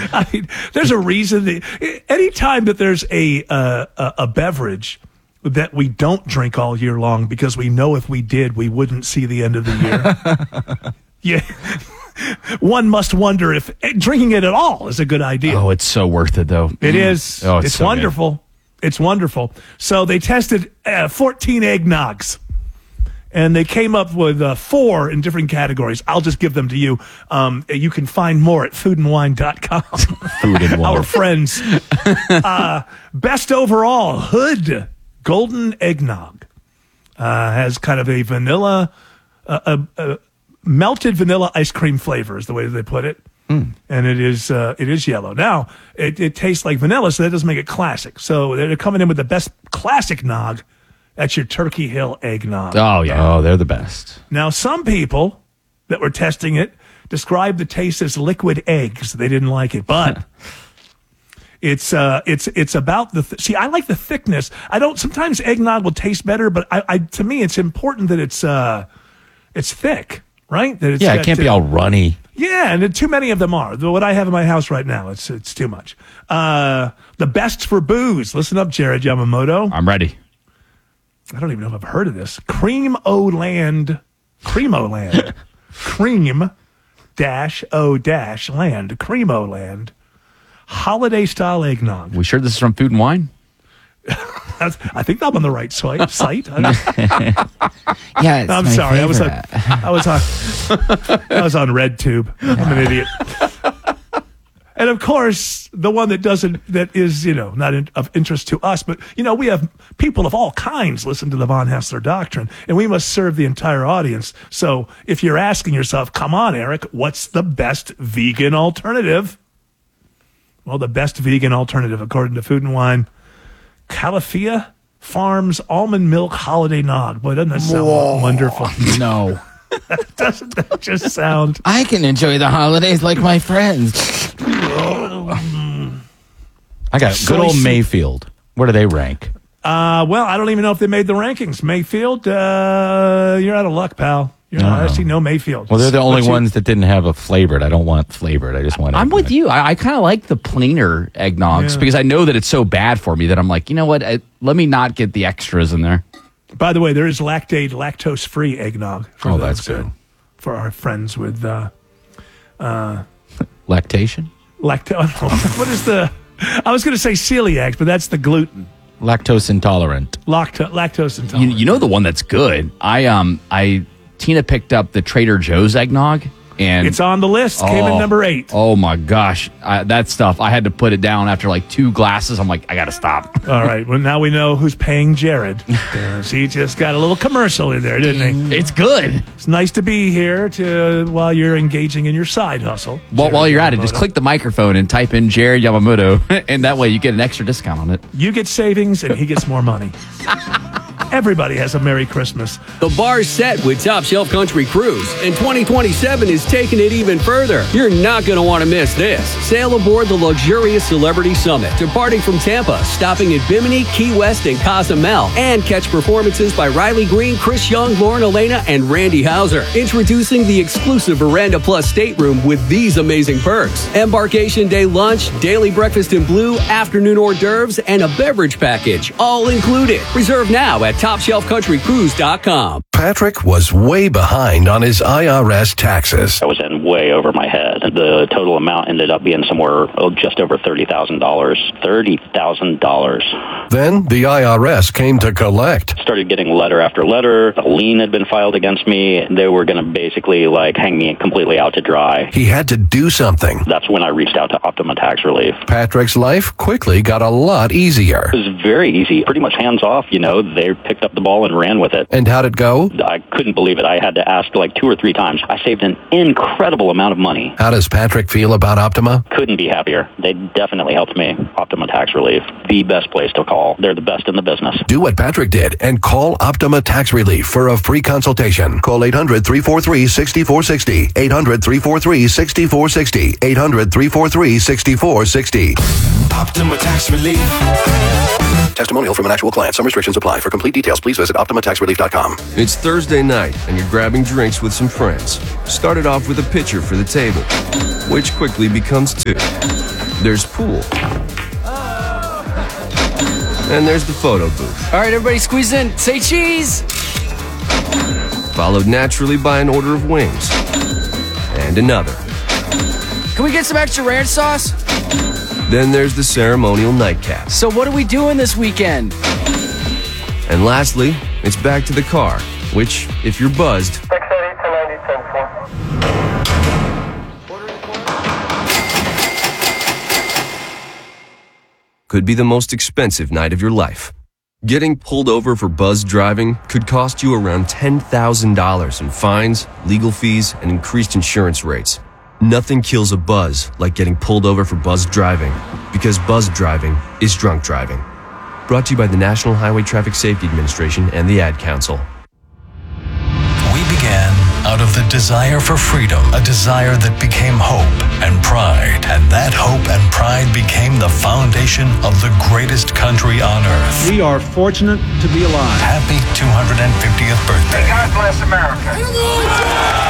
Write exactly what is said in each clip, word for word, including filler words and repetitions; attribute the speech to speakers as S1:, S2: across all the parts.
S1: I mean, there's a reason that anytime that there's a, uh, a a beverage that we don't drink all year long because we know if we did, we wouldn't see the end of the year. Yeah. One must wonder if drinking it at all is a good idea.
S2: Oh, it's so worth it, though.
S1: It mm. is.
S2: Oh, it's
S1: it's
S2: so
S1: wonderful. Good. It's wonderful. So they tested uh, fourteen eggnogs. And they came up with uh, four in different categories. I'll just give them to you. Um, you can find more at food and wine dot com.
S2: Food and Wine.
S1: Our friends. uh, best overall, Hood Golden Eggnog. Uh, has kind of a vanilla, uh, a, a melted vanilla ice cream flavor is the way they put it. Mm. And it is uh, it is yellow. Now, it, it tastes like vanilla, so that doesn't make it classic. So they're coming in with the best classic nog. That's your Turkey Hill eggnog.
S2: Oh, yeah. Oh, they're the best.
S1: Now, some people that were testing it described the taste as liquid eggs. They didn't like it, but it's uh, it's it's about the th- see. I like the thickness. I don't. Sometimes eggnog will taste better, but I, I to me, it's important that it's uh, it's thick, right? That it's
S2: yeah, it can't be all runny.
S1: Yeah, and too many of them are. What I have in my house right now, it's it's too much. Uh, the best for booze. Listen up, Jared Yamamoto.
S2: I'm ready.
S1: I don't even know if I've heard of this. Cream O Land, Creamo Land, Cream dash O dash Land, Creamo Land, holiday style eggnog.
S2: We sure this is from Food and Wine?
S1: I think I'm on the right site. site.
S3: Yeah, it's
S1: I'm
S3: my
S1: sorry. I was on,
S3: favorite.
S1: I was on. I was on RedTube. I'm an idiot. And of course, the one that doesn't, that is, you know, not in, of interest to us, but, you know, we have people of all kinds listen to the Von Hassler Doctrine, and we must serve the entire audience. So if you're asking yourself, come on, Eric, what's the best vegan alternative? Well, the best vegan alternative, according to Food and Wine, Califia Farms Almond Milk Holiday Nog. Boy, doesn't that sound Whoa. wonderful?
S2: No.
S1: Doesn't that just sound?
S3: I can enjoy the holidays like my friends.
S2: I got good old Mayfield. Where do they rank?
S1: Uh, well, I don't even know if they made the rankings. Mayfield, uh, you're out of luck, pal. You're
S2: No.
S1: not, I see no Mayfield.
S2: Well, they're the only
S1: Let's see.
S2: ones that didn't have a flavored. I don't want flavored. I just want.
S3: I'm with
S2: eggnog.
S3: you. I, I kind of like the plainer eggnogs
S1: Yeah.
S3: because I know that it's so bad for me that I'm like, you know what? I, let me not get the extras in there.
S1: By the way, there is lactate, lactose-free eggnog. For
S2: Oh,
S1: those,
S2: that's good.
S1: uh, for our friends with uh,
S2: Lactation?
S1: lactose. What is the? I was going to say celiac, but that's the gluten.
S2: Lactose intolerant.
S1: Lacto- lactose
S3: You,
S1: intolerant.
S3: you know the one that's good. I um I Tina picked up the Trader Joe's eggnog, and
S1: It's on the list. Came in
S3: Oh.
S1: number eight.
S3: oh my gosh, I, that stuff! I had to put it down after like two glasses. I'm like, I got to stop.
S1: All right. Well, now we know who's paying Jared. Uh, so he just got a little commercial in there, didn't he?
S3: It's good.
S1: It's nice to be here to while you're engaging in your side hustle.
S3: Well, while
S1: Jared
S3: you're at it, just
S1: Yamamoto.
S3: click the microphone and type in Jared Yamamoto, and that way you get an extra discount on it.
S1: You get savings and he gets more money. Everybody has a Merry Christmas.
S4: The bar's set with Top Shelf Country Cruise, and twenty twenty-seven is taking it even further. You're not going to want to miss this. Sail aboard the luxurious Celebrity Summit, departing from Tampa, stopping at Bimini, Key West, and Cozumel, and catch performances by Riley Green, Chris Young, Lauren Elena, and Randy Hauser. Introducing the exclusive Veranda Plus stateroom with these amazing perks. Embarkation day lunch, daily breakfast in blue, afternoon hors d'oeuvres, and a beverage package, all included. Reserve now at top shelf country cruise dot com.
S5: Patrick was way behind on his I R S taxes.
S6: I was in way over my head. The total amount ended up being somewhere oh, just over thirty thousand dollars. thirty thousand dollars.
S5: Then the I R S came to collect.
S6: Started getting letter after letter. A lien had been filed against me. They were going to basically like hang me completely out to dry.
S5: He had to do something.
S6: That's when I reached out to Optima Tax Relief.
S5: Patrick's life quickly got a lot easier.
S6: It was very easy, pretty much hands off. You know, they picked up the ball and ran with it.
S5: And how'd it go?
S6: I couldn't believe it. I had to ask like two or three times. I saved an incredible amount of money.
S5: How does Patrick feel about Optima?
S6: Couldn't be happier. They definitely helped me. Optima Tax Relief, the best place to call. They're the best in the business.
S5: Do what Patrick did and call Optima Tax Relief for a free consultation. Call eight hundred, three four three, six four six zero. eight hundred, three four three, six four six zero. eight hundred, three four three, six four six zero.
S7: Optima Tax Relief.
S5: Testimonial from an actual client. Some restrictions apply. For complete details, please visit Optima Tax Relief dot com.
S7: It's Thursday night, and you're grabbing drinks with some friends. Started off with a pitcher for the table, which quickly becomes two. There's pool. And there's the photo booth.
S8: All right, everybody squeeze in. Say cheese.
S7: Followed naturally by an order of wings. And another.
S8: Can we get some extra ranch sauce?
S7: Then there's the ceremonial nightcap.
S8: So what are we doing this weekend?
S7: And lastly, it's back to the car, which, if you're buzzed, could be the most expensive night of your life. Getting pulled over for buzz driving could cost you around ten thousand dollars in fines, legal fees, and increased insurance rates. Nothing kills a buzz like getting pulled over for buzz driving, because buzz driving is drunk driving. Brought to you by the National Highway Traffic Safety Administration and the Ad Council.
S9: We began out of the desire for freedom, a desire that became hope and pride. And that hope and pride became the foundation of the greatest country on earth.
S10: We are fortunate to be alive.
S9: Happy two hundred fiftieth birthday.
S11: God bless America.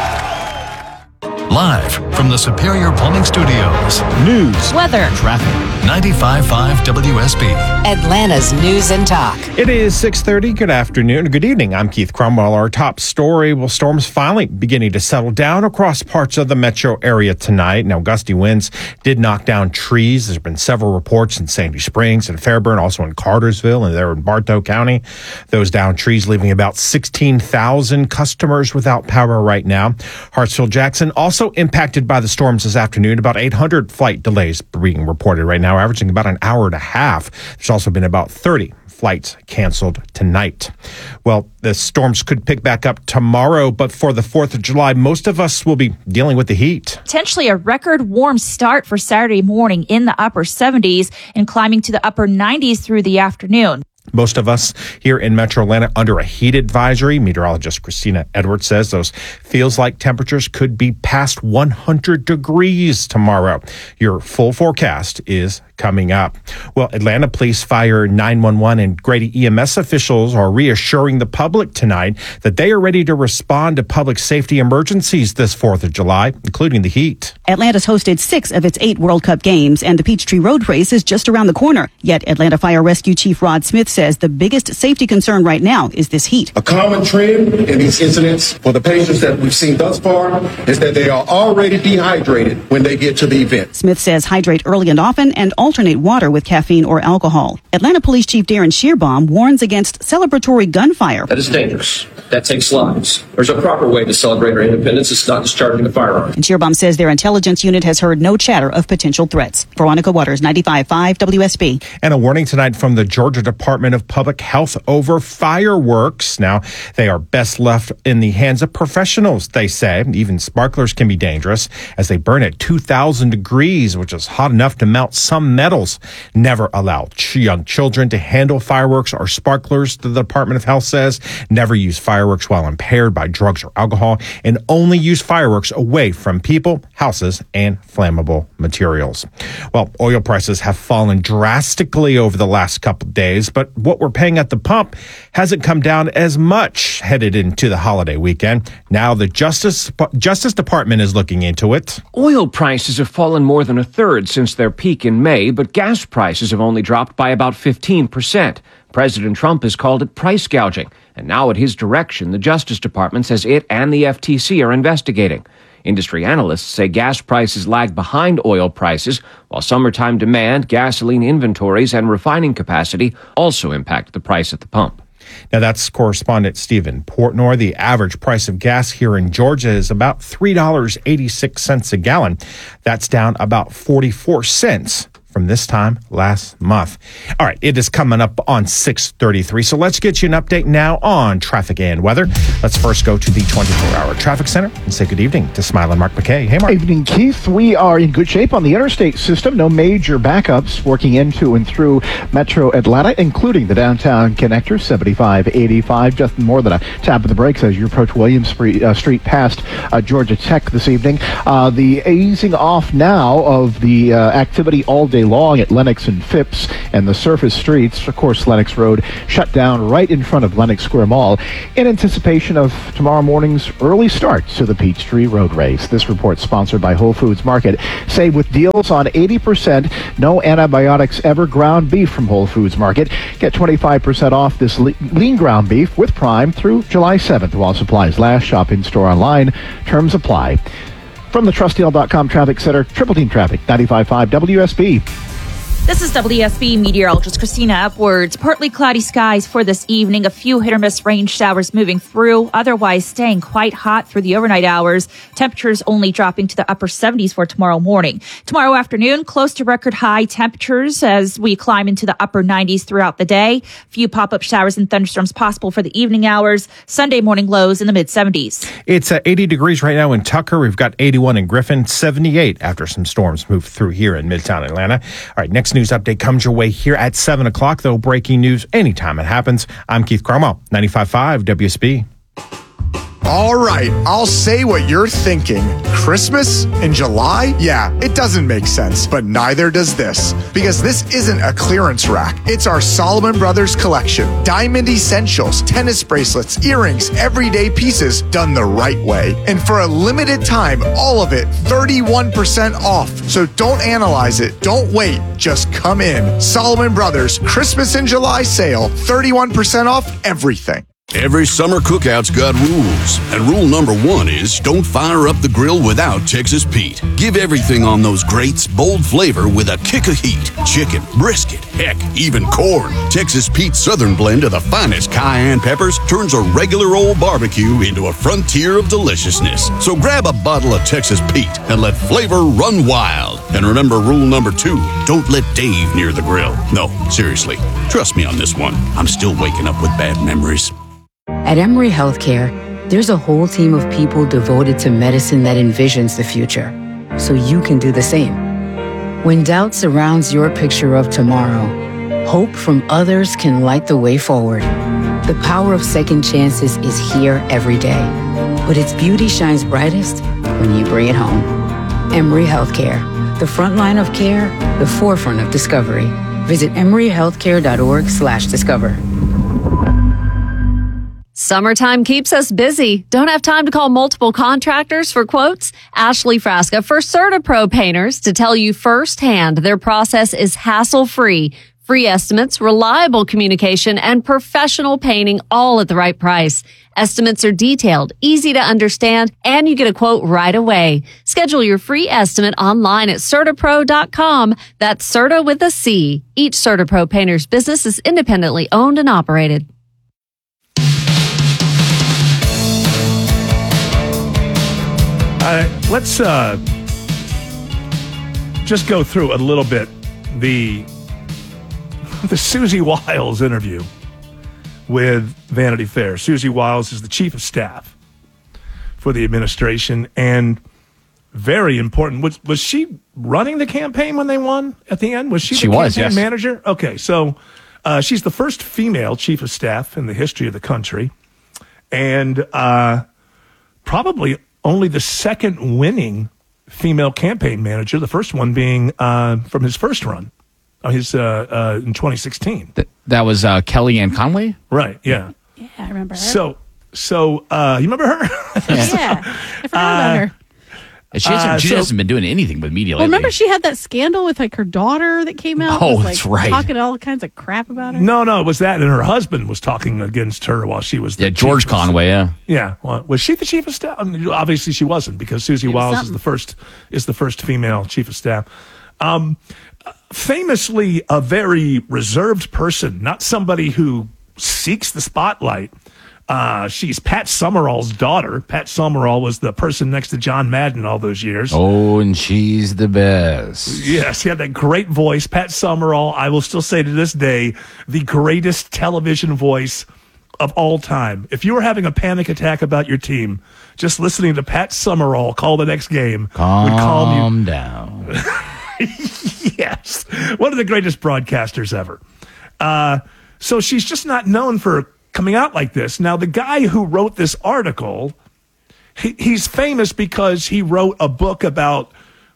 S9: Live from the Superior Plumbing Studios.
S10: News,
S12: weather,
S9: traffic. ninety-five point five W S B.
S12: Atlanta's News and Talk.
S13: It is six thirty. Good afternoon. Good evening. I'm Keith Cromwell. Our top story, well, storms finally beginning to settle down across parts of the metro area tonight. Now, gusty winds did knock down trees. There's been several reports in Sandy Springs and Fairburn, also in Cartersville and there in Bartow County. Those downed trees leaving about sixteen thousand customers without power right now. Hartsville-Jackson also impacted by the storms this afternoon. About eight hundred flight delays being reported right now, averaging about an hour and a half. There's also been about thirty flights canceled tonight. Well, the storms could pick back up tomorrow, but for the fourth of July, most of us will be dealing with the heat.
S14: Potentially a record warm start for Saturday morning in the upper seventies and climbing to the upper nineties through the afternoon.
S13: Most of us here in Metro Atlanta under a heat advisory. Meteorologist Christina Edwards says those feels like temperatures could be past one hundred degrees tomorrow. Your full forecast is coming up. Well, Atlanta Police, Fire, nine one one, and Grady E M S officials are reassuring the public tonight that they are ready to respond to public safety emergencies this fourth of July, including the heat.
S15: Atlanta's hosted six of its eight World Cup games, and the Peachtree Road Race is just around the corner. Yet Atlanta Fire Rescue Chief Rod Smith says the biggest safety concern right now is this heat.
S16: A common trend in these incidents for the patients that we've seen thus far is that they are already dehydrated when they get to the event.
S15: Smith says hydrate early and often and alternate water with caffeine or alcohol. Atlanta Police Chief Darren Shearbaum warns against celebratory gunfire.
S17: That is dangerous. That takes lives. There's a proper way to celebrate our independence. It's not discharging a firearm.
S15: And Shearbaum says their intelligence unit has heard no chatter of potential threats. Veronica Waters, ninety-five point five W S B.
S13: And a warning tonight from the Georgia Department of Public Health over fireworks. Now, they are best left in the hands of professionals, they say. Even sparklers can be dangerous as they burn at two thousand degrees, which is hot enough to melt some metals. Never allow ch- young children to handle fireworks or sparklers, the Department of Health says. Never use fireworks while impaired by drugs or alcohol, and only use fireworks away from people, houses, and flammable materials. Well, oil prices have fallen drastically over the last couple of days, but what we're paying at the pump hasn't come down as much headed into the holiday weekend. Now the Justice Justice Department is looking into it.
S18: Oil prices have fallen more than a third since their peak in May, but gas prices have only dropped by about fifteen percent. President Trump has called it price gouging, and now at his direction, the Justice Department says it and the F T C are investigating. Industry analysts say gas prices lag behind oil prices, while summertime demand, gasoline inventories, and refining capacity also impact the price at the pump.
S13: Now, that's correspondent Stephen Portnoy. The average price of gas here in Georgia is about three dollars and eighty-six cents a gallon. That's down about forty-four cents from this time last month. All right, it is coming up on six thirty-three, so let's get you an update now on traffic and weather. Let's first go to the twenty-four hour traffic center and say good evening to Smile and Mark McKay. Hey, Mark.
S19: Evening, Keith. We are in good shape on the interstate system. No major backups working into and through Metro Atlanta, including the downtown connector, seventy-five eighty-five. Just more than a tap of the brakes as you approach Williams Street, uh, Street past uh, Georgia Tech this evening. Uh, the easing off now of the uh, activity all day day long at Lenox and Phipps and the surface streets. Of course, Lenox Road shut down right in front of Lenox Square Mall in anticipation of tomorrow morning's early start to the Peachtree Road Race. This report sponsored by Whole Foods Market. Save with deals on eighty percent no antibiotics ever ground beef from Whole Foods Market. Get twenty-five percent off this le- lean ground beef with Prime through July seventh while supplies last. Shop in store online. Terms apply. From the Trustdale dot com Traffic Center, Triple Team Traffic, ninety-five point five W S B.
S14: This is W S B meteorologist Christina Upwards. Partly cloudy skies for this evening. A few hit or miss rain showers moving through. Otherwise staying quite hot through the overnight hours. Temperatures only dropping to the upper seventies for tomorrow morning. Tomorrow afternoon, close to record high temperatures as we climb into the upper nineties throughout the day. Few pop-up showers and thunderstorms possible for the evening hours. Sunday morning lows in the mid seventies.
S13: It's uh, eighty degrees right now in Tucker. We've got eighty-one in Griffin, seventy-eight after some storms move through here in Midtown Atlanta. All right, next news update comes your way here at seven o'clock, though. Breaking news anytime it happens. I'm Keith Cromwell, ninety-five point five W S B.
S20: All right, I'll say what you're thinking. Christmas in July? Yeah, it doesn't make sense, but neither does this. Because this isn't a clearance rack. It's our Solomon Brothers collection. Diamond essentials, tennis bracelets, earrings, everyday pieces done the right way. And for a limited time, all of it thirty-one percent off. So don't analyze it. Don't wait. Just come in. Solomon Brothers Christmas in July sale. thirty-one percent off everything.
S21: Every summer cookout's got rules, and rule number one is don't fire up the grill without Texas Pete. Give everything on those grates bold flavor with a kick of heat. Chicken, brisket, heck, even corn. Texas Pete's Southern blend of the finest cayenne peppers turns a regular old barbecue into a frontier of deliciousness. So grab a bottle of Texas Pete and let flavor run wild. And remember rule number two, don't let Dave near the grill. No, seriously, trust me on this one. I'm still waking up with bad memories.
S22: At Emory Healthcare, there's a whole team of people devoted to medicine that envisions the future, so you can do the same. When doubt surrounds your picture of tomorrow, hope from others can light the way forward. The power of second chances is here every day, but its beauty shines brightest when you bring it home. Emory Healthcare, the front line of care, the forefront of discovery. Visit emory healthcare dot org slash discover.
S23: Summertime keeps us busy. Don't have time to call multiple contractors for quotes? Ashley Frasca for CertaPro Painters to tell you firsthand their process is hassle-free. Free estimates, reliable communication, and professional painting all at the right price. Estimates are detailed, easy to understand, and you get a quote right away. Schedule your free estimate online at CertaPro dot com. That's Certa with a C. Each CertaPro Painters business is independently owned and operated.
S1: Uh, let's uh, just go through a little bit the the Susie Wiles interview with Vanity Fair. Susie Wiles is the chief of staff for the administration, and very important. Was was she running the campaign when they won at the end? Was she the
S3: She
S1: campaign
S3: was, yes.
S1: manager? Okay, so uh, she's the first female chief of staff in the history of the country, and uh, probably only the second winning female campaign manager, the first one being uh, from his first run, uh, his uh, uh, in twenty sixteen.
S3: Th- that was uh, Kellyanne Conway?
S1: Right, yeah.
S24: Yeah, I remember her.
S1: So, so uh, you remember her?
S24: Yeah, I forgot about her.
S3: She hasn't,
S1: Uh,
S3: she
S1: so-
S3: hasn't been doing anything with media
S24: Well,
S3: lately.
S24: remember she had that scandal with like her daughter that came out?
S3: Oh,
S24: was, like,
S3: that's right.
S24: Talking all kinds of crap about her.
S1: No, no, it was that, and her husband was talking against her while she was the
S3: Yeah, George
S1: chief of-
S3: Conway, yeah.
S1: Yeah, well, was she the chief of staff? I mean, obviously, she wasn't because Susie
S24: was
S1: Wiles is
S24: something.
S1: the first is the first female chief of staff. Um, famously, a very reserved person, not somebody who seeks the spotlight. Uh, she's Pat Summerall's daughter. Pat Summerall was the person next to John Madden all those years.
S3: Oh, and she's the best.
S1: Yes, he had that great voice. Pat Summerall, I will still say to this day, the greatest television voice of all time. If you were having a panic attack about your team, just listening to Pat Summerall call the next game
S3: Calm
S1: would calm you
S3: down.
S1: Yes, one of the greatest broadcasters ever. Uh, so she's just not known for coming out like this. Now, the guy who wrote this article, he, he's famous because he wrote a book about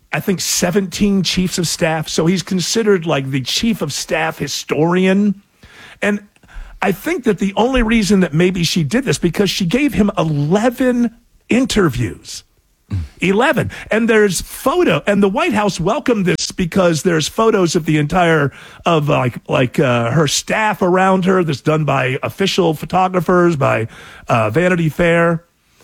S1: I think, seventeen chiefs of staff. So he's considered like the chief of staff historian. And I think that the only reason that maybe she did this because she gave him eleven interviews. eleven. And there's photo, and the White House welcomed this because there's photos of the entire, of like, like, uh, her staff around her that's done by official photographers, by, uh, Vanity Fair.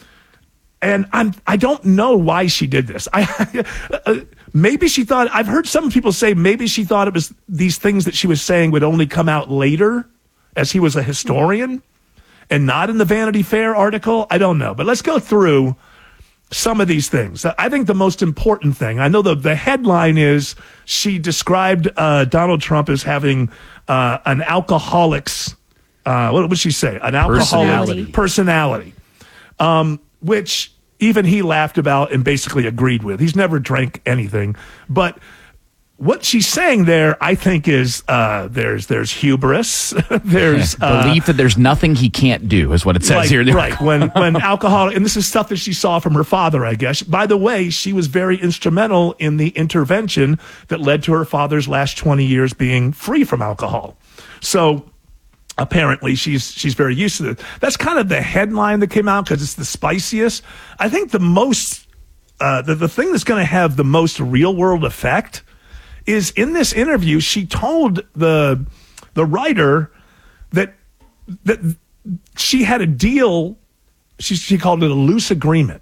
S1: And I'm, I don't know why she did this. I, uh, maybe she thought, I've heard some people say maybe she thought it was these things that she was saying would only come out later as he was a historian and not in the Vanity Fair article. I don't know, but let's go through some of these things. I think the most important thing, I know the, the headline is she described uh, Donald Trump as having uh, an alcoholic's, uh, what would she say? An alcoholic personality, personality um, which even he laughed about and basically agreed with. He's never drank anything. But what she's saying there, I think, is uh, there's there's hubris. there's uh,
S3: belief that there's nothing he can't do, is what it says
S1: like,
S3: here.
S1: Right. When when alcohol, and this is stuff that she saw from her father, I guess. By the way, she was very instrumental in the intervention that led to her father's last twenty years being free from alcohol. So apparently she's she's very used to it. That's kind of the headline that came out because it's the spiciest. I think the most, uh, the, the thing that's going to have the most real world effect is in this interview, she told the the writer that that she had a deal. She she called it a loose agreement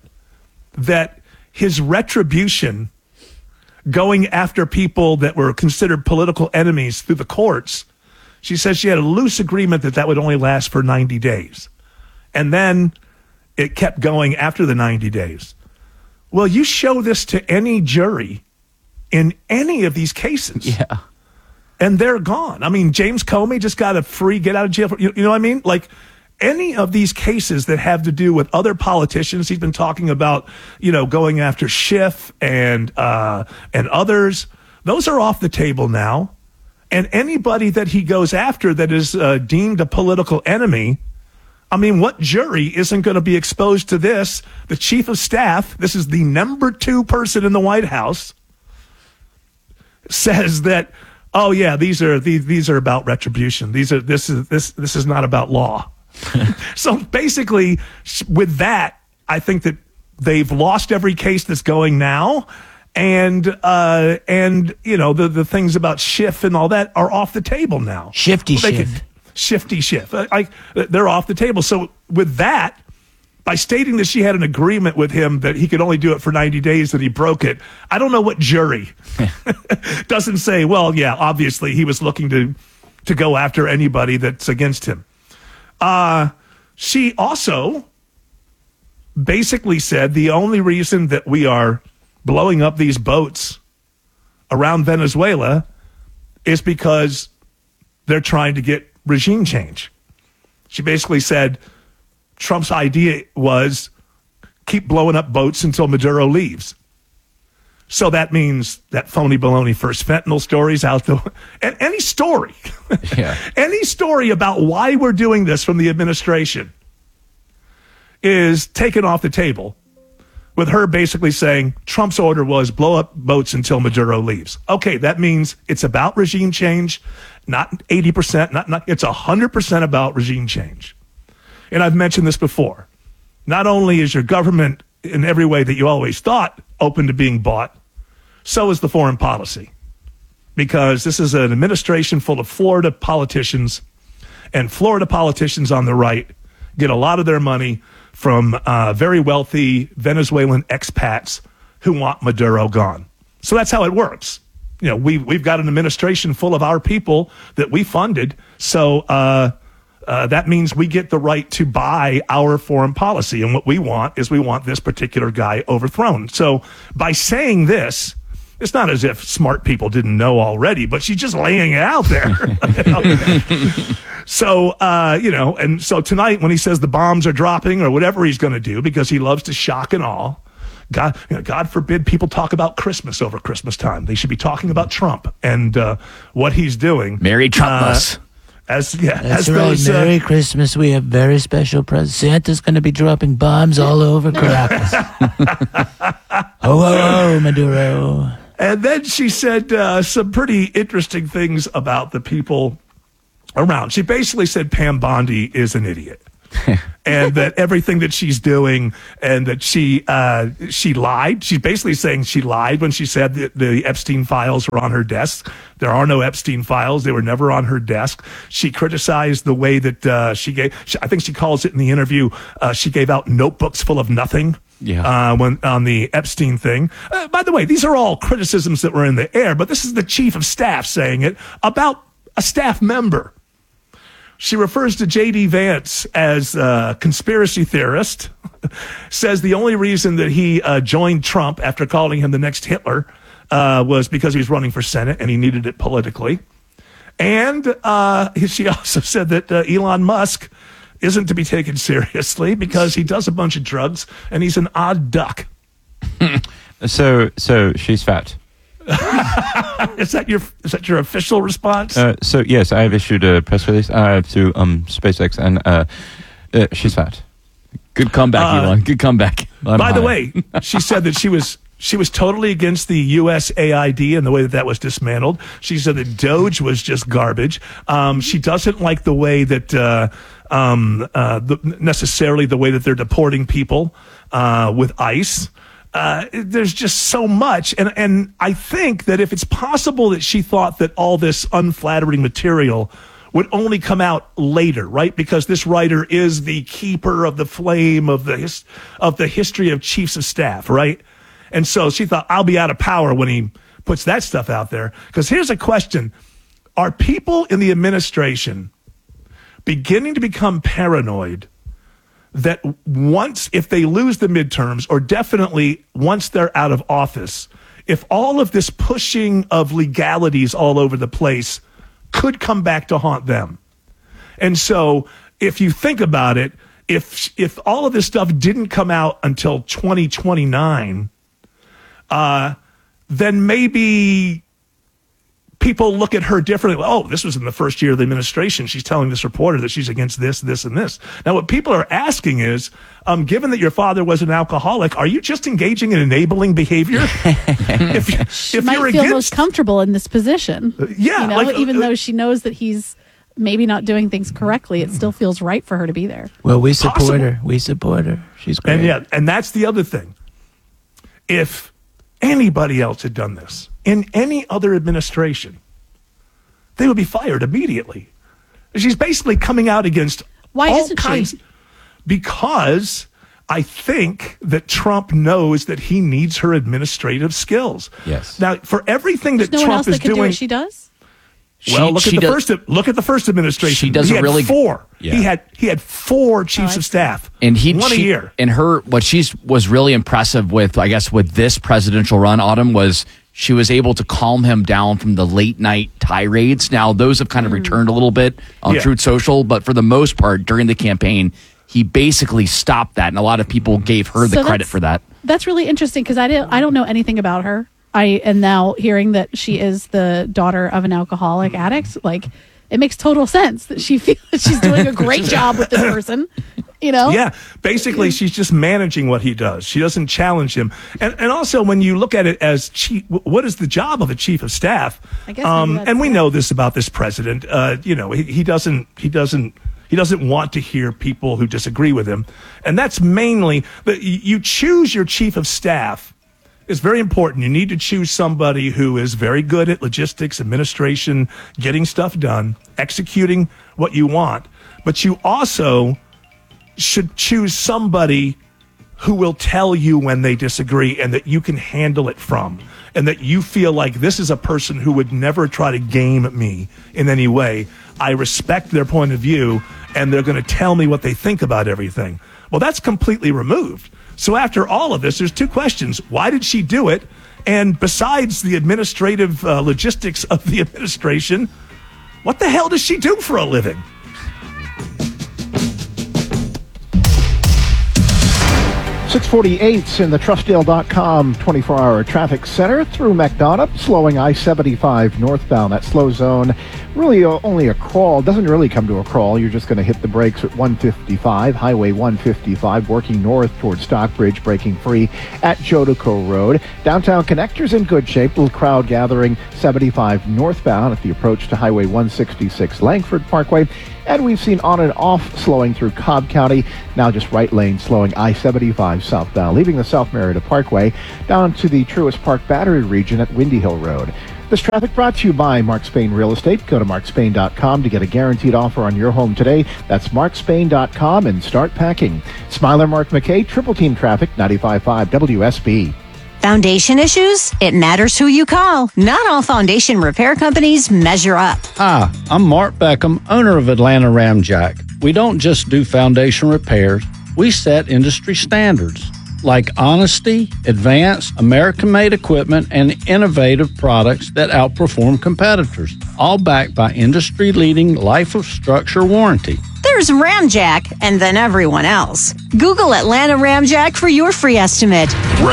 S1: that his retribution, going after people that were considered political enemies through the courts. She says she had a loose agreement that that would only last for ninety days, and then it kept going after the ninety days. Well, you show this to any jury in any of these cases.
S3: Yeah.
S1: And they're gone. I mean, James Comey just got a free get out of jail. You, you know what I mean? Like any of these cases that have to do with other politicians, he's been talking about, you know, going after Schiff and, uh, and others. Those are off the table now. And anybody that he goes after that is uh, deemed a political enemy, I mean, what jury isn't going to be exposed to this? The chief of staff, this is the number two person in the White House, says that, oh yeah, these are these, these are about retribution. These are this is this this is not about law. So basically, with that, I think that they've lost every case that's going now, and uh, and you know the the things about Schiff and all that are off the table now.
S2: Shifty
S1: They
S2: Schiff.
S1: could- Shifty Schiff. I, I, they're off the table. So with that, by stating that she had an agreement with him that he could only do it for ninety days, that he broke it, I don't know what jury doesn't say, well, yeah, obviously he was looking to to go after anybody that's against him. Uh, she also basically said the only reason that we are blowing up these boats around Venezuela is because they're trying to get regime change. She basically said Trump's idea was keep blowing up boats until Maduro leaves. So that means that phony baloney first fentanyl stories out the and any story,
S3: Yeah.
S1: any story about why we're doing this from the administration is taken off the table, with her basically saying Trump's order was blow up boats until Maduro leaves. Okay, that means it's about regime change, not eighty percent, not, not it's one hundred percent about regime change. And I've mentioned this before. Not only is your government in every way that you always thought open to being bought, so is the foreign policy. Because this is an administration full of Florida politicians, and Florida politicians on the right get a lot of their money from uh, very wealthy Venezuelan expats who want Maduro gone. So that's how it works. You know, we, we've got an administration full of our people that we funded, so uh, uh, that means we get the right to buy our foreign policy. And what we want is we want this particular guy overthrown. So by saying this, it's not as if smart people didn't know already, but she's just laying it out there. So, uh, you know, and so tonight when he says the bombs are dropping or whatever he's going to do, because he loves to shock and awe, God, you know, God forbid people talk about Christmas over Christmas time. They should be talking about Trump and uh, what he's doing.
S3: Merry Trumpmas.
S1: As yeah,
S2: That's
S1: as
S2: right.
S1: those, uh,
S2: Merry Christmas. We have very special presents. Santa's going to be dropping bombs all over Caracas. Ho, ho, ho, Maduro.
S1: And then she said uh, some pretty interesting things about the people around. She basically said Pam Bondi is an idiot. And that everything that she's doing, and that she uh, she lied. She's basically saying she lied when she said that the Epstein files were on her desk. There are no Epstein files; they were never on her desk. She criticized the way that uh, she gave. She, I think she calls it in the interview. Uh, she gave out notebooks full of nothing.
S3: Yeah.
S1: Uh, when on the Epstein thing. Uh, by the way, these are all criticisms that were in the air, but this is the chief of staff saying it about a staff member. She refers to J D Vance as a conspiracy theorist, says the only reason that he uh, joined Trump after calling him the next Hitler uh, was because he was running for Senate and he needed it politically. And uh, she also said that uh, Elon Musk isn't to be taken seriously because he does a bunch of drugs and he's an odd duck.
S4: so, so she's fat.
S1: is that your is that your official response?
S4: Uh, so yes, I have issued a press release uh, to um, SpaceX, and uh, uh, she's fat.
S3: Good comeback,
S1: Uh,
S3: Elon. Good comeback. I'm
S1: By the
S3: high.
S1: way, she said that she was she was totally against the U S A I D and the way that that was dismantled. She said that Doge was just garbage. Um, she doesn't like the way that uh, um, uh, the, necessarily the way that they're deporting people uh, with ICE. Uh, there's just so much. And, and I think that if it's possible that she thought that all this unflattering material would only come out later, right? Because this writer is the keeper of the flame of the his, of the history of chiefs of staff, right? And so she thought, I'll be out of power when he puts that stuff out there. Because here's a question. Are people in the administration beginning to become paranoid that once, if they lose the midterms, or definitely once they're out of office, if all of this pushing of legalities all over the place could come back to haunt them? And so if you think about it, if if all of this stuff didn't come out until twenty twenty-nine, uh, then maybe people look at her differently. Oh, this was in the first year of the administration. She's telling this reporter that she's against this, this, and this. Now, what people are asking is, um, given that your father was an alcoholic, are you just engaging in enabling behavior? if
S24: She
S1: if
S24: might
S1: you're
S24: feel
S1: against,
S24: most comfortable in this position.
S1: yeah,
S24: you know,
S1: like,
S24: even
S1: uh,
S24: though she knows that he's maybe not doing things correctly, it still feels right for her to be there.
S2: Well, we support
S1: Possible.
S2: her. We support her. She's great.
S1: And yeah, and that's the other thing. If anybody else had done this in any other administration, they would be fired immediately. She's basically coming out against
S24: Why
S1: all
S24: isn't
S1: kinds,
S24: she?
S1: Because I think that Trump knows that he needs her administrative skills.
S4: Yes.
S1: Now, for everything that
S24: There's no one
S1: Trump
S24: else
S1: is
S24: that can do
S1: doing,
S24: what she does?
S1: well,
S3: She-
S1: look
S3: she
S1: at the
S3: does-
S1: first. Look at the first administration.
S3: She does
S1: he
S3: a
S1: had
S3: really-
S1: four.
S3: Yeah.
S1: He had he had four chiefs of staff,
S3: and he
S1: one
S3: she,
S1: a year.
S3: And her, what she's was really impressive with, I guess, with this presidential run, Autumn, was she was able to calm him down from the late night tirades. Now, those have kind of returned a little bit on
S1: Yeah.
S3: Truth Social, but for the most part, during the campaign, he basically stopped that, and a lot of people gave her the
S24: So
S3: credit
S24: that's-
S3: for that.
S24: That's really interesting because I didn't. I don't know anything about her. I am now hearing that she is the daughter of an alcoholic addict. Like, it makes total sense that she feels that she's doing a great job with this person. You know?
S1: Yeah, basically, she's just managing what he does. She doesn't challenge him. And and also, when you look at it as chief, what is the job of a chief of staff?
S24: I guess maybe
S1: Um,
S24: that's
S1: and we know this about this president. Uh, you know, he, he doesn't he doesn't he doesn't want to hear people who disagree with him, and that's mainly that you choose your chief of staff. It's very important. You need to choose somebody who is very good at logistics, administration, getting stuff done, executing what you want. But you also should choose somebody who will tell you when they disagree and that you can handle it from, and that you feel like this is a person who would never try to game me in any way. I respect their point of view, and they're going to tell me what they think about everything. Well, that's completely removed. So after all of this, there's two questions. Why did she do it? And besides the administrative uh, logistics of the administration, what the hell does she do for a living?
S19: six forty-eight in the Trustdale dot com twenty-four hour traffic center through McDonough, slowing I seventy-five northbound. That slow zone, really uh, only a crawl. Doesn't really come to a crawl. You're just going to hit the brakes at one fifty-five, Highway one fifty-five, working north towards Stockbridge, breaking free at Jodeco Road. Downtown connectors in good shape. Little crowd gathering seventy-five northbound at the approach to Highway one sixty-six, Langford Parkway. And we've seen on and off slowing through Cobb County. Now just right lane slowing I seventy-five southbound, leaving the South Merida Parkway down to the Truist Park Battery region at Windy Hill Road. This traffic brought to you by Mark Spain Real Estate. Go to mark spain dot com to get a guaranteed offer on your home today. That's mark spain dot com and start packing. Smiler Mark McKay, Triple Team Traffic, ninety-five point five W S B.
S5: Foundation issues? It matters who you call. Not all foundation repair companies measure up.
S10: Hi, I'm Mark Beckham, owner of Atlanta Ramjack. We don't just do foundation repairs, we set industry standards like honesty, advanced, American-made equipment, and innovative products that outperform competitors, all backed by industry-leading life of structure warranty.
S5: There's Ramjack, and then everyone else. Google Atlanta Ramjack for your free estimate.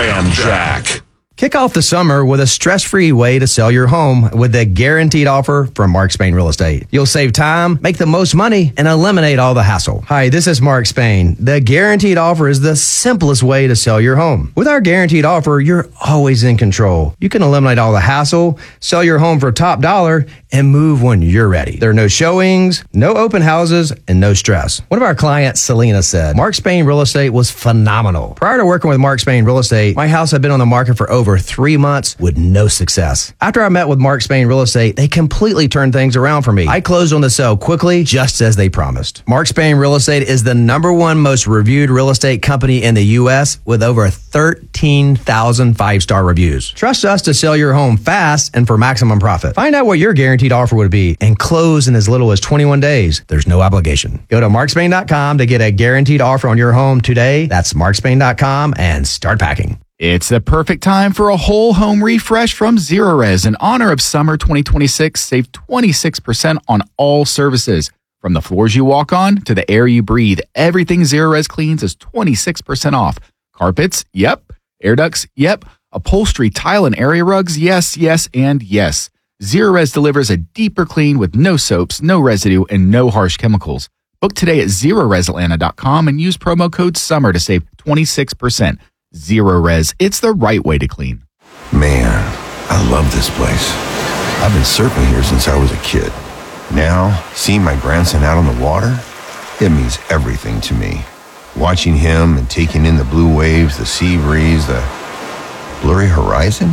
S6: Ramjack. Kick off the summer with a stress-free way to sell your home with a guaranteed offer from Mark Spain Real Estate. You'll save time, make the most money, and eliminate all the hassle. Hi, this is Mark Spain. The guaranteed offer is the simplest way to sell your home. With our guaranteed offer, you're always in control. You can eliminate all the hassle, sell your home for top dollar, and move when you're ready. There are no showings, no open houses, and no stress. One of our clients, Selena, said, Mark Spain Real Estate was phenomenal. Prior to working with Mark Spain Real Estate, my house had been on the market for over three months with no success. After I met with Mark Spain Real Estate, they completely turned things around for me. I closed on the sale quickly, just as they promised. Mark Spain Real Estate is the number one most reviewed real estate company in the U S with over thirteen thousand five-star reviews. Trust us to sell your home fast and for maximum profit. Find out what your guaranteed offer would be and close in as little as twenty-one days. There's no obligation. Go to mark spain dot com to get a guaranteed offer on your home today. That's mark spain dot com and start packing.
S3: It's the perfect time for a whole home refresh from Zerorez. In honor of summer twenty twenty-six, save twenty-six percent on all services. From the floors you walk on to the air you breathe, everything Zerorez cleans is twenty-six percent off. Carpets? Yep. Air ducts? Yep. Upholstery, tile, and area rugs? Yes, yes, and yes. Zerorez delivers a deeper clean with no soaps, no residue, and no harsh chemicals. Book today at zerorez atlanta dot com and use promo code SUMMER to save twenty-six percent. Zerorez, it's the right way to clean.
S7: Man, I love this place. I've been surfing here since I was a kid. Now, seeing my grandson out on the water, it means everything to me. Watching him and taking in the blue waves, the sea breeze, the blurry horizon.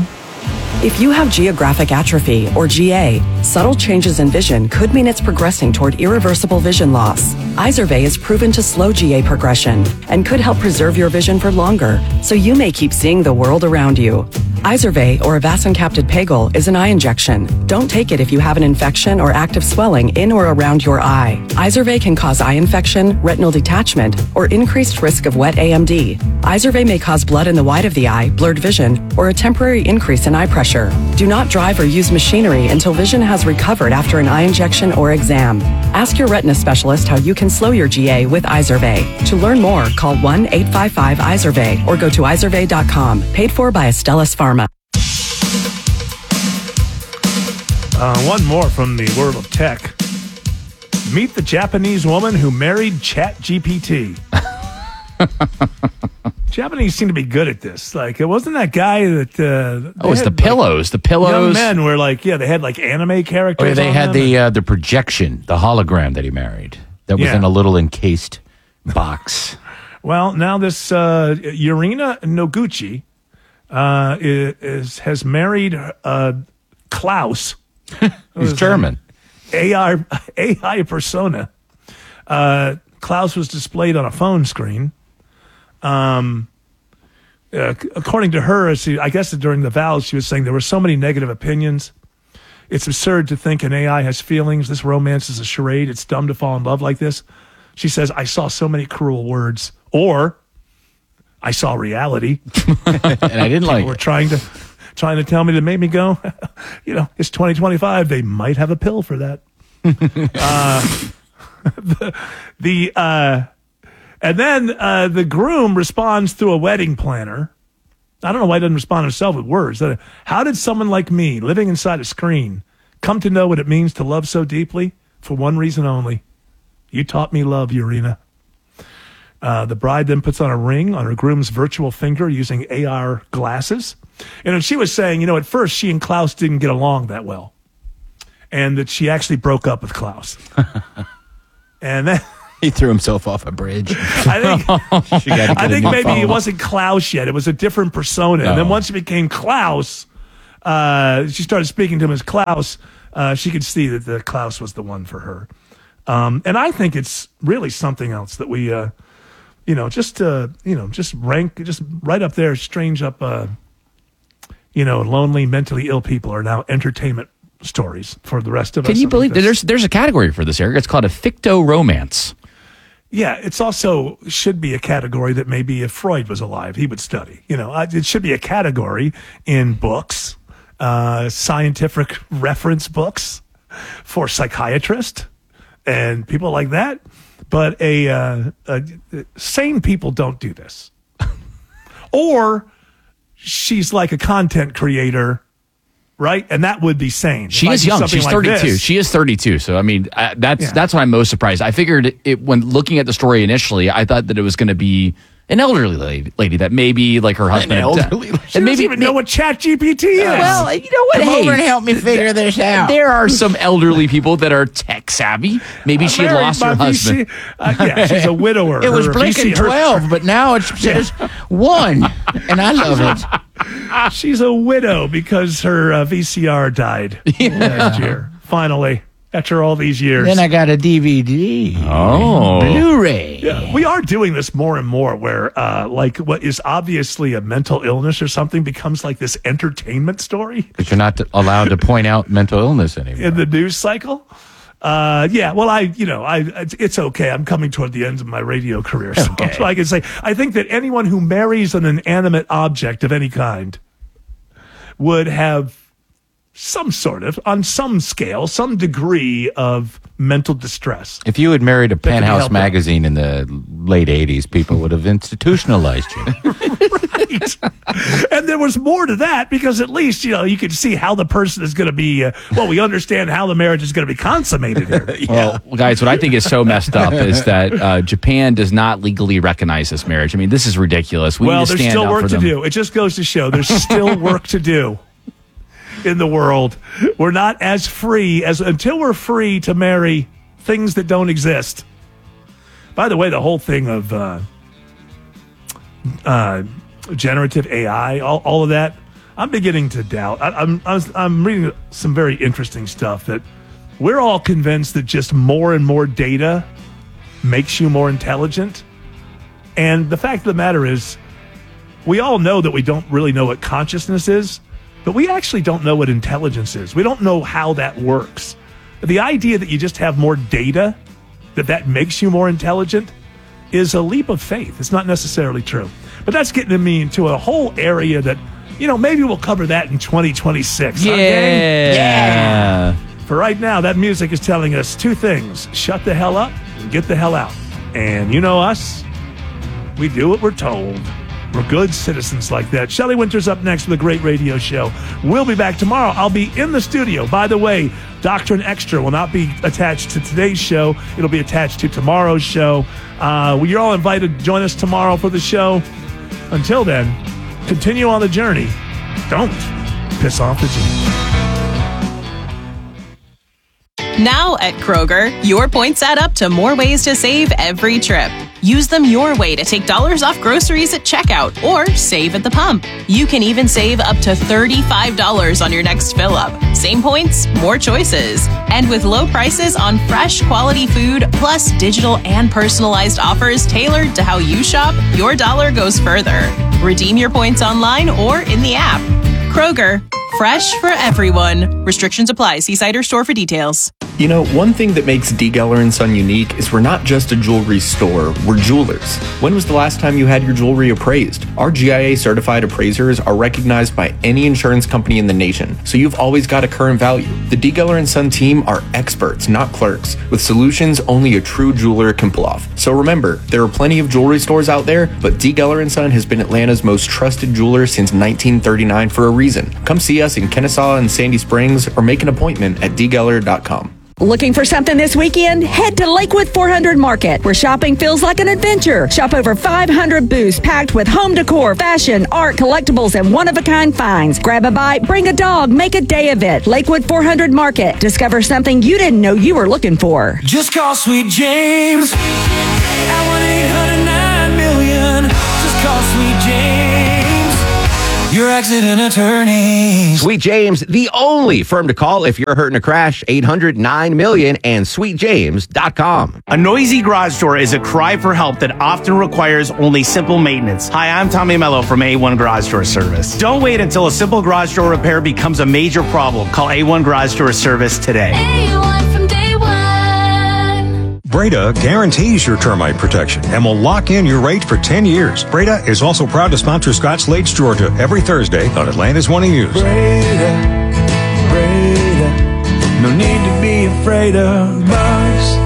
S8: If you have geographic atrophy, or G A, subtle changes in vision could mean it's progressing toward irreversible vision loss. Izervay is proven to slow G A progression and could help preserve your vision for longer, so you may keep seeing the world around you. Izervay, or avacincaptad pegol, is an eye injection. Don't take it if you have an infection or active swelling in or around your eye. Izervay can cause eye infection, retinal detachment, or increased risk of wet A M D. Izervay may cause blood in the white of the eye, blurred vision, or a temporary increase in eye pressure. Do not drive or use machinery until vision has recovered after an eye injection or exam. Ask your retina specialist how you can slow your G A with Izervay. To learn more, call one eight five five Izervay or go to izervay dot com. Paid for by Astellas Pharma.
S1: Uh, one more from the world of tech. Meet the Japanese woman who married ChatGPT. Japanese seem to be good at this. Like, it wasn't that guy that. Uh,
S3: oh, it's the
S1: like,
S3: pillows. The pillows.
S1: Young men were like, yeah, they had like anime characters.
S2: Oh, yeah, they
S1: on
S2: had
S1: them
S2: the
S1: and,
S2: uh, the projection, the hologram that he married. That was
S1: Yeah.
S2: in a little encased box.
S1: Well, now this uh, Yurina Noguchi uh, is has married uh, Klaus.
S2: He's German.
S1: A I A I persona. Uh, Klaus was displayed on a phone screen. Um, uh, according to her, as she, I guess during the vows, she was saying there were so many negative opinions. It's absurd to think an A I has feelings. This romance is a charade. It's dumb to fall in love like this. She says, I saw so many cruel words. Or, I saw reality.
S2: And I didn't like
S1: People were
S2: it.
S1: trying to, trying to tell me that made me go, you know, it's twenty twenty-five. They might have a pill for that. uh, the, the uh, And then uh, the groom responds through a wedding planner. I don't know why he doesn't respond himself with words. How did someone like me, living inside a screen, come to know what it means to love so deeply? For one reason only. You taught me love, Urena. Uh, the bride then puts on a ring on her groom's virtual finger using A R glasses. And she was saying, you know, at first she and Klaus didn't get along that well. And that she actually broke up with Klaus. And then...
S2: He threw himself off a bridge.
S1: I think,
S2: She gotta get
S1: I
S2: a
S1: think
S2: new
S1: maybe
S2: phone.
S1: it wasn't Klaus yet. It was a different persona. And then
S2: Oh.
S1: once it became Klaus, uh, she started speaking to him as Klaus. Uh, she could see that the Klaus was the one for her. Um, and I think it's really something else that we, uh, you know, just, uh, you know, just rank, just right up there, strange up, uh, you know, lonely, mentally ill people are now entertainment stories for the rest of us.
S3: Can you
S1: I
S3: believe
S1: think
S3: there's there's a category for this, Eric? It's called a ficto romance.
S1: Yeah, it's also should be a category that maybe if Freud was alive, he would study. You know, I- it should be a category in books, uh, scientific reference books for psychiatrists and people like that. But a, uh, a sane people don't do this. Or she's like a content creator. Right, and that would be sane.
S3: She
S1: If I
S3: is
S1: do
S3: young.
S1: something
S3: She's
S1: like
S3: thirty-two.
S1: this-
S3: She is thirty-two. So I mean, uh, that's
S1: Yeah.
S3: that's what I'm most surprised. I figured it when looking at the story initially, I thought that it was going to be an elderly lady, lady that maybe like her husband, had-
S2: elderly lady.
S1: She doesn't even know what Chat G P T is.
S2: Well, you know what?
S3: Come
S2: Hey,
S3: over and
S2: help me figure this out.
S3: There are some elderly people that are tech savvy. Maybe
S1: I
S3: she had
S1: married
S3: lost
S1: my
S3: her
S1: V
S3: husband.
S1: C uh, yeah, she's a widower.
S2: It was
S1: Her
S2: blinking
S1: V C her-
S2: twelve, but now it says one, and I love it.
S1: She's a widow because her uh, V C R died last year. Finally, after all these years.
S2: Then I got a D V D.
S3: Oh.
S2: Blu-ray.
S1: Yeah, we are doing this more and more where uh, like what is obviously a mental illness or something becomes like this entertainment story
S4: Because you're not allowed to point out mental illness anymore.
S1: in the news cycle. Uh, yeah, well, I, you know, I, it's, it's okay. I'm coming toward the end of my radio career. So,
S2: Okay.
S1: so I can say, I think that anyone who marries an inanimate object of any kind would have some sort of, on some scale, some degree of mental distress.
S4: If you had married a
S1: can be
S4: Penthouse
S1: helped out.
S4: magazine in the late eighties, people would have institutionalized you.
S1: Right. And there was more to that because at least, you know, you could see how the person is going to be, uh, well, we understand how the marriage is going to be consummated here.
S3: Well, guys, what I think is so messed up is that uh, Japan does not legally recognize this marriage. I mean, this is ridiculous. We
S1: well,
S3: need to
S1: there's
S3: stand
S1: still
S3: up
S1: work
S3: for
S1: to
S3: them.
S1: do. It just goes to show there's still work to do in the world. We're not as free as until we're free to marry things that don't exist. By the way, the whole thing of uh, uh, generative A I, all, all of that, I'm beginning to doubt. I, I'm I was, I'm reading some very interesting stuff that we're all convinced that just more and more data makes you more intelligent. And the fact of the matter is, we all know that we don't really know what consciousness is, but we actually don't know what intelligence is. We don't know how that works. The idea that you just have more data, that that makes you more intelligent, is a leap of faith. It's not necessarily true. But that's getting me into a whole area that, you know, maybe we'll cover that in twenty twenty-six.
S3: Yeah.
S1: Okay?
S3: Yeah.
S1: For right now, that music is telling us two things. Shut the hell up and get the hell out. And you know us, we do what we're told. We're good citizens like that. Shelley Winters up next with a great radio show. We'll be back tomorrow. I'll be in the studio. By the way, Doctrine Extra will not be attached to today's show. It'll be attached to tomorrow's show. Uh, you're all invited to join us tomorrow for the show. Until then, continue on the journey. Don't piss off the G.
S9: Now at Kroger, your points add up to more ways to save every trip. Use them your way to take dollars off groceries at checkout or save at the pump. You can even save up to thirty-five dollars on your next fill up. Same points, more choices. And with low prices on fresh quality food, plus digital and personalized offers tailored to how you shop, your dollar goes further. Redeem your points online or in the app. Kroger, fresh for everyone. Restrictions apply. See site or store for details.
S11: You know, one thing that makes D. Geller and Son unique is we're not just a jewelry store, we're jewelers. When was the last time you had your jewelry appraised? Our G I A certified appraisers are recognized by any insurance company in the nation, so you've always got a current value. The D. Geller and Son team are experts, not clerks, with solutions only a true jeweler can pull off. So remember, there are plenty of jewelry stores out there, but D. Geller and Son has been Atlanta's most trusted jeweler since nineteen thirty-nine for a reason. Come see us in Kennesaw and Sandy Springs or make an appointment at d geller dot com.
S12: Looking for something this weekend? Head to Lakewood four hundred Market, where shopping feels like an adventure. Shop over five hundred booths packed with home decor, fashion, art, collectibles, and one-of-a-kind finds. Grab a bite, bring a dog, make a day of it. Lakewood four hundred Market. Discover something you didn't know you were looking for.
S16: Just call Sweet James at one eight hundred nine million. Just call Sweet James, your accident attorney.
S17: Sweet James, the only firm to call if you're hurt in a crash. Eight hundred nine million and sweet james dot com.
S25: A noisy garage door is a cry for help that often requires only simple maintenance. Hi, I'm Tommy Mello from A one Garage Door Service. Don't wait until a simple garage door repair becomes a major problem. Call A one Garage Door Service today.
S26: A one from day one. Breda guarantees your termite protection and will lock in your rate for ten years. Breda is also proud to sponsor Scotts Lakes, Georgia every Thursday on Atlanta's One News.
S16: Breda, Breda, no need to be afraid of bugs.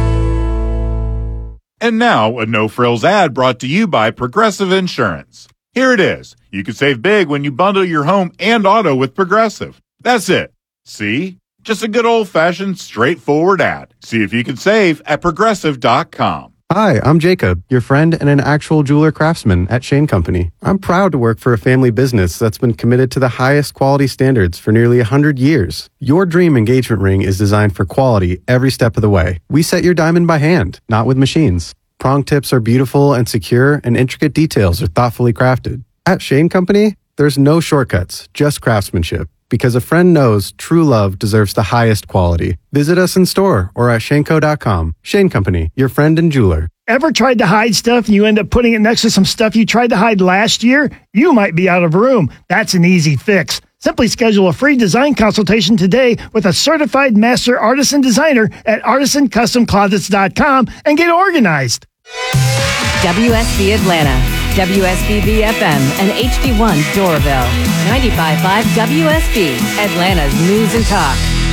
S27: And now, a no-frills ad brought to you by Progressive Insurance. Here it is. You can save big when you bundle your home and auto with Progressive. That's it. See? Just a good old-fashioned, straightforward ad. See if you can save at progressive dot com.
S28: Hi, I'm Jacob, your friend and an actual jeweler craftsman at Shane Company. I'm proud to work for a family business that's been committed to the highest quality standards for nearly one hundred years. Your dream engagement ring is designed for quality every step of the way. We set your diamond by hand, not with machines. Prong tips are beautiful and secure, and intricate details are thoughtfully crafted. At Shane Company, there's no shortcuts, just craftsmanship. Because a friend knows true love deserves the highest quality. Visit us in store or at shaneco dot com. Shane Company, your friend and jeweler.
S29: Ever tried to hide stuff and you end up putting it next to some stuff you tried to hide last year? You might be out of room. That's an easy fix. Simply schedule a free design consultation today with a certified master artisan designer at artisan custom closets dot com and get organized.
S30: W S B Atlanta, W S B B F M, and H D one Doraville. ninety-five point five W S B, Atlanta's News and Talk.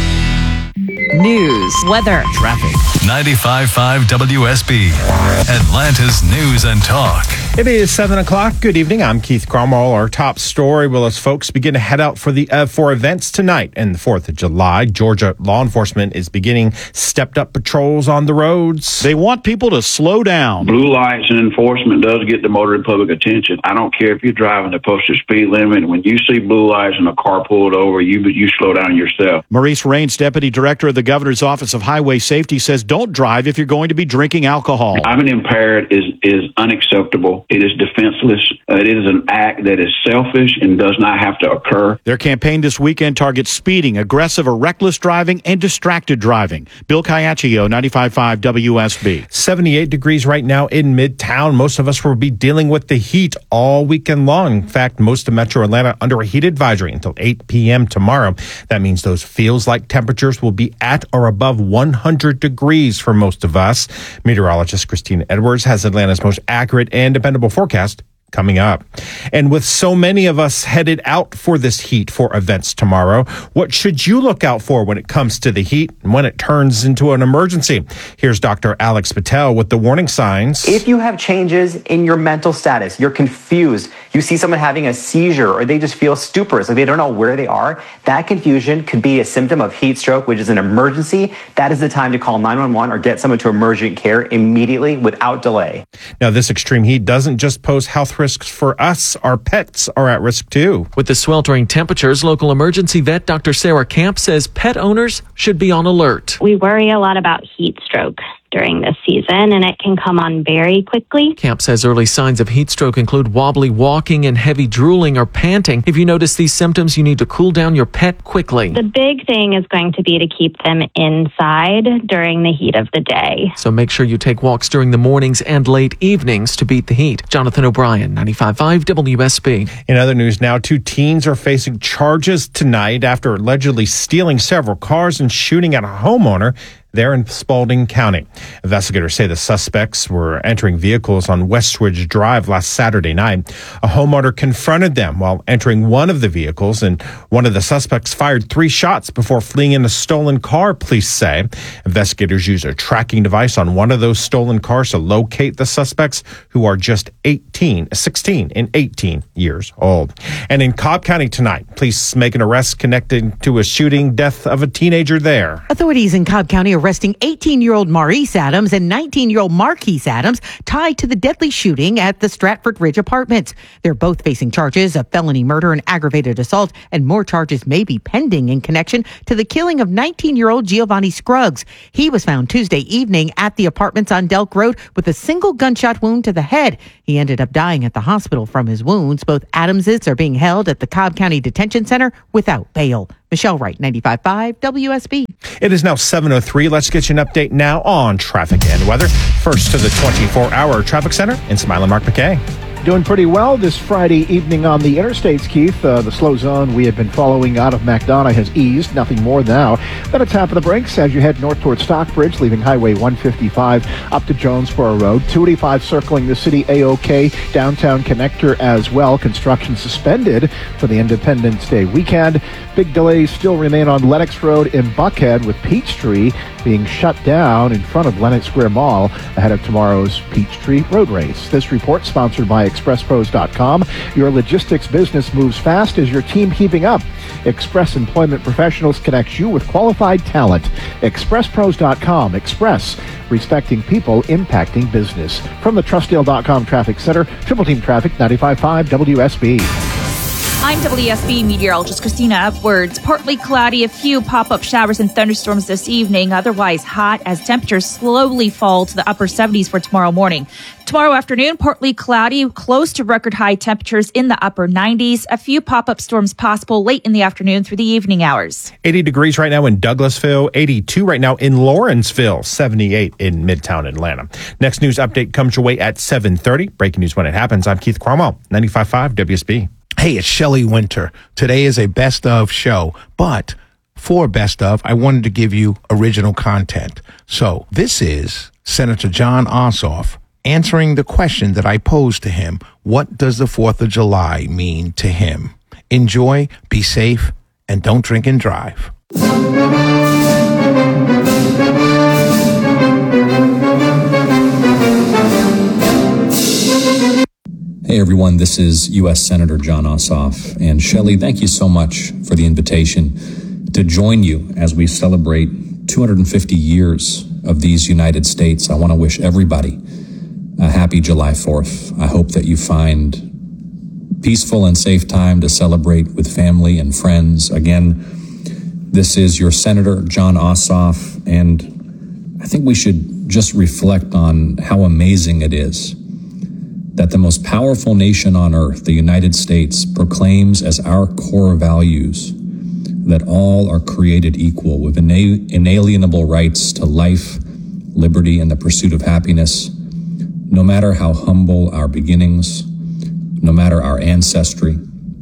S30: News, weather,
S31: traffic. ninety-five point five W S B, Atlanta's News and Talk.
S13: It is seven o'clock. Good evening. I'm Keith Cromwell. Our top story, well, as folks begin to head out for the uh, for events tonight and the fourth of July, Georgia law enforcement is beginning stepped-up patrols on the roads.
S10: They want people to slow down.
S32: Blue lights and enforcement does get the motoring public attention. I don't care if you're driving the posted speed limit. When you see blue lights and a car pulled over, you you slow down yourself.
S10: Maurice Raines, Deputy Director of the Governor's Office of Highway Safety, says don't drive if you're going to be drinking alcohol.
S32: Driving impaired is, is unacceptable. It is defenseless. Uh, it is an act that is selfish and does not have to occur.
S10: Their campaign this weekend targets speeding, aggressive or reckless driving, and distracted driving. Bill Caiaccio, ninety-five point five W S B.
S13: seventy-eight degrees right now in Midtown. Most of us will be dealing with the heat all weekend long. In fact, most of Metro Atlanta under a heat advisory until eight p.m. tomorrow. That means those feels-like temperatures will be at or above one hundred degrees for most of us. Meteorologist Christina Edwards has Atlanta's most accurate and dependable forecast coming up. And with so many of us headed out for this heat for events tomorrow, what should you look out for when it comes to the heat and when it turns into an emergency? Here's Doctor Alex Patel with the warning signs.
S33: If you have changes in your mental status, you're confused, you see someone having a seizure, or they just feel stupor, it's like they don't know where they are, that confusion could be a symptom of heat stroke, which is an emergency. That is the time to call nine one one or get someone to emergent care immediately without delay.
S13: Now, this extreme heat doesn't just pose health risks for us. Our pets are at risk too.
S34: With the sweltering temperatures, local emergency vet Doctor Sarah Camp says pet owners should be on alert.
S35: We worry a lot about heat stroke during this season, and it can come on very quickly.
S34: Camp says early signs of heat stroke include wobbly walking and heavy drooling or panting. If you notice these symptoms, you need to cool down your pet quickly.
S35: The big thing is going to be to keep them inside during the heat of the day.
S34: So make sure you take walks during the mornings and late evenings to beat the heat. Jonathan O'Brien, ninety-five point five W S B.
S13: In other news now, two teens are facing charges tonight after allegedly stealing several cars and shooting at a homeowner. there in Spalding County. Investigators say the suspects were entering vehicles on Westridge Drive last Saturday night. A homeowner confronted them while entering one of the vehicles, and one of the suspects fired three shots before fleeing in a stolen car, police say. Investigators used a tracking device on one of those stolen cars to locate the suspects, who are just eighteen, sixteen, and eighteen years old. And in Cobb County tonight, police make an arrest connected to a shooting death of a teenager there.
S2: Authorities in Cobb County arresting eighteen-year-old Maurice Adams and nineteen-year-old Marquise Adams tied to the deadly shooting at the Stratford Ridge Apartments. They're both facing charges of felony murder and aggravated assault, and more charges may be pending in connection to the killing of nineteen-year-old Giovanni Scruggs. He was found Tuesday evening at the apartments on Delk Road with a single gunshot wound to the head. He ended up dying at the hospital from his wounds. Both Adamses are being held at the Cobb County Detention Center without bail. Michelle Wright, ninety-five point five W S B.
S13: It is now seven oh three. Let's get you an update now on traffic and weather. First to the twenty-four hour traffic center in Smiley Mark McKay.
S4: Doing pretty well this Friday evening on the interstates, Keith. Uh, the slow zone we had been following out of McDonough has eased, nothing more now. Then a tap of the brakes as you head north toward Stockbridge, leaving Highway one fifty-five up to Jonesboro Road. two eighty-five circling the city, A-OK. Downtown connector as well. Construction suspended for the Independence Day weekend. Big delays still remain on Lenox Road in Buckhead, with Peachtree being shut down in front of Lenox Square Mall ahead of tomorrow's Peachtree Road Race. This report sponsored by express pros dot com. Your logistics business moves fast as your team keeping up. Express Employment Professionals connects you with qualified talent. express pros dot com. Express, respecting people, impacting business. From the Trustdale dot com Traffic Center, Triple Team Traffic, ninety-five point five W S B.
S5: I'm W S B meteorologist Christina Upwards. Partly cloudy, a few pop-up showers and thunderstorms this evening. Otherwise hot as temperatures slowly fall to the upper seventies for tomorrow morning. Tomorrow afternoon, partly cloudy, close to record high temperatures in the upper nineties. A few pop-up storms possible late in the afternoon through the evening hours.
S13: eighty degrees right now in Douglasville, eighty-two right now in Lawrenceville, seventy-eight in Midtown Atlanta. Next news update comes your way at seven thirty. Breaking news when it happens. I'm Keith Cromwell, ninety-five point five W S B.
S6: Hey, it's Shelley Winter. Today is a best of show, but for best of, I wanted to give you original content. So this is Senator Jon Ossoff answering the question that I posed to him. What does the fourth of July mean to him? Enjoy, be safe, and don't drink and drive.
S7: Hey everyone, this is U S Senator Jon Ossoff. And Shelley, thank you so much for the invitation to join you as we celebrate two hundred fifty years of these United States. I want to wish everybody a happy July fourth. I hope that you find peaceful and safe time to celebrate with family and friends. Again, this is your Senator Jon Ossoff, and I think we should just reflect on how amazing it is that the most powerful nation on earth, the United States, proclaims as our core values that all are created equal with ina- inalienable rights to life, liberty, and the pursuit of happiness, no matter how humble our beginnings, no matter our ancestry.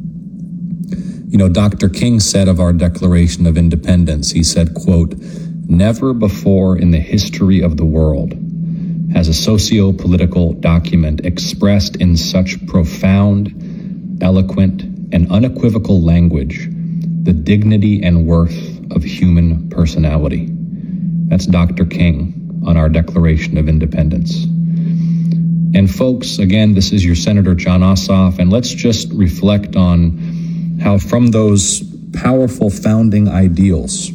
S7: You know, Doctor King said of our Declaration of Independence, he said, quote, "Never before in the history of the world has a socio-political document expressed in such profound, eloquent, and unequivocal language the dignity and worth of human personality." That's Doctor King on our Declaration of Independence. And folks, again, this is your Senator Jon Ossoff, and let's just reflect on how from those powerful founding ideals,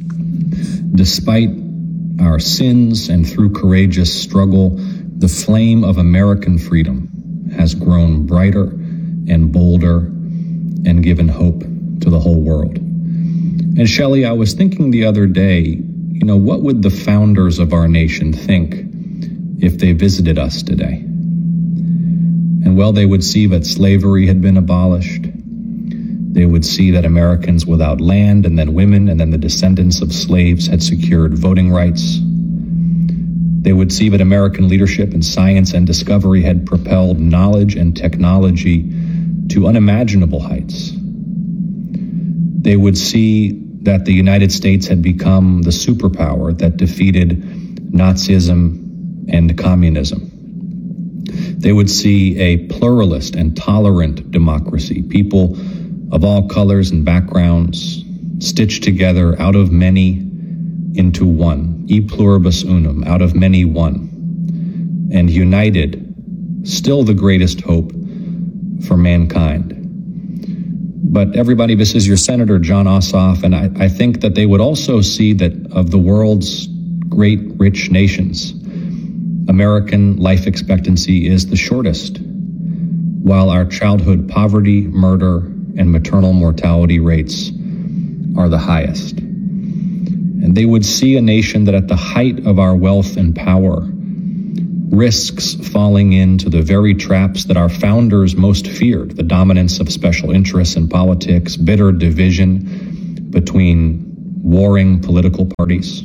S7: despite our sins and through courageous struggle, the flame of American freedom has grown brighter and bolder and given hope to the whole world. And Shelley, I was thinking the other day, you know, what would the founders of our nation think if they visited us today? And well, they would see that slavery had been abolished. They would see that Americans without land, and then women, and then the descendants of slaves had secured voting rights. They would see that American leadership in science and discovery had propelled knowledge and technology to unimaginable heights. They would see that the United States had become the superpower that defeated Nazism and communism. They would see a pluralist and tolerant democracy, people of all colors and backgrounds stitched together out of many into one, e pluribus unum, out of many one, and united, still the greatest hope for mankind. But everybody, this is your Senator Jon Ossoff, and I, I think that they would also see that of the world's great rich nations, American life expectancy is the shortest, while our childhood poverty, murder, and maternal mortality rates are the highest. And they would see a nation that at the height of our wealth and power risks falling into the very traps that our founders most feared, the dominance of special interests in politics, bitter division between warring political parties.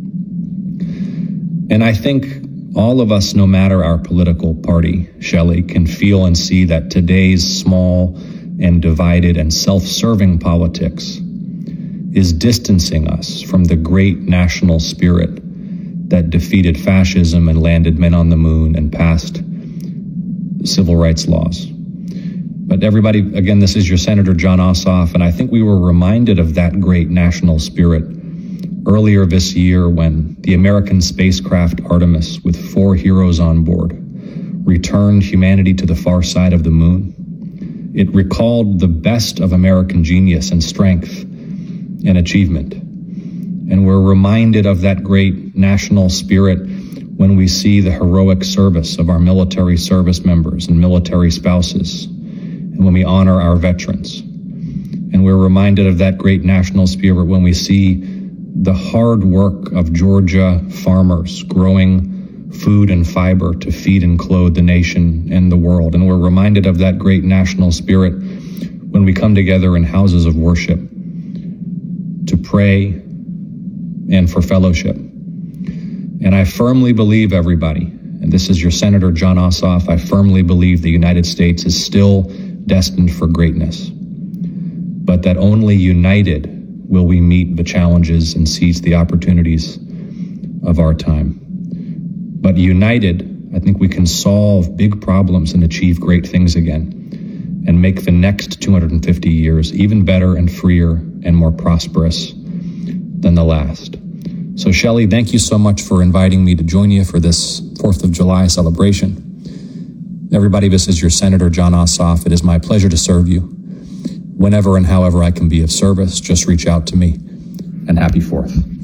S7: And I think all of us, no matter our political party, Shelley, can feel and see that today's small and divided and self-serving politics is distancing us from the great national spirit that defeated fascism and landed men on the moon and passed civil rights laws. But everybody, again, this is your Senator Jon Ossoff, and I think we were reminded of that great national spirit earlier this year when the American spacecraft Artemis, with four heroes on board, returned humanity to the far side of the moon. It recalled the best of American genius and strength and achievement. And we're reminded of that great national spirit when we see the heroic service of our military service members and military spouses, and when we honor our veterans. And we're reminded of that great national spirit when we see the hard work of Georgia farmers growing food and fiber to feed and clothe the nation and the world. And we're reminded of that great national spirit when we come together in houses of worship to pray and for fellowship. And I firmly believe, everybody, and this is your Senator Jon Ossoff, I firmly believe the United States is still destined for greatness, but that only united will we meet the challenges and seize the opportunities of our time. But united, I think we can solve big problems and achieve great things again, and make the next two hundred fifty years even better and freer and more prosperous than the last. So Shelley, thank you so much for inviting me to join you for this fourth of July celebration. Everybody, this is your Senator Jon Ossoff. It is my pleasure to serve you. Whenever and however I can be of service, just reach out to me, and happy fourth.